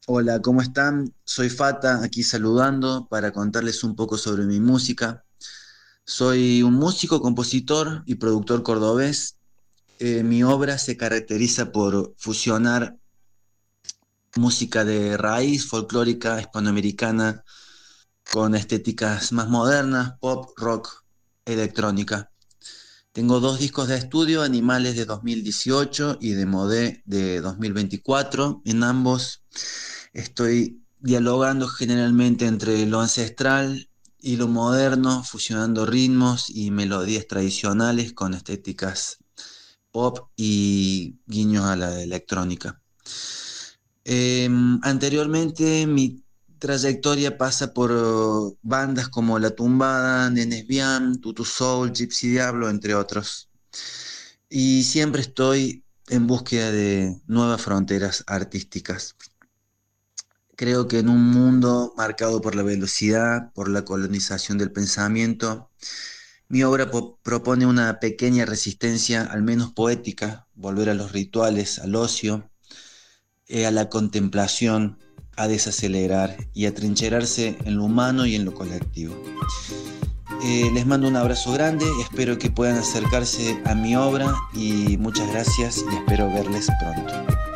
Hola, ¿cómo están? Soy Fata, aquí saludando para contarles un poco sobre mi música. Soy un músico, compositor y productor cordobés. Mi obra se caracteriza por fusionar música de raíz folclórica hispanoamericana con estéticas más modernas, pop, rock, electrónica. Tengo dos discos de estudio, Animales de 2018 y de Modé de 2024. En ambos estoy dialogando generalmente entre lo ancestral y lo moderno, fusionando ritmos y melodías tradicionales con estéticas pop y guiños a la electrónica. Anteriormente mi trayectoria pasa por bandas como La Tumbada, Nenes Bian, Tutu Soul, Gypsy Diablo, entre otros. Y siempre estoy en búsqueda de nuevas fronteras artísticas. Creo que en un mundo marcado por la velocidad, por la colonización del pensamiento, mi obra propone una pequeña resistencia, al menos poética, volver a los rituales, al ocio, a la contemplación, a desacelerar y a trincherarse en lo humano y en lo colectivo. Les mando un abrazo grande, espero que puedan acercarse a mi obra y muchas gracias y espero verles pronto.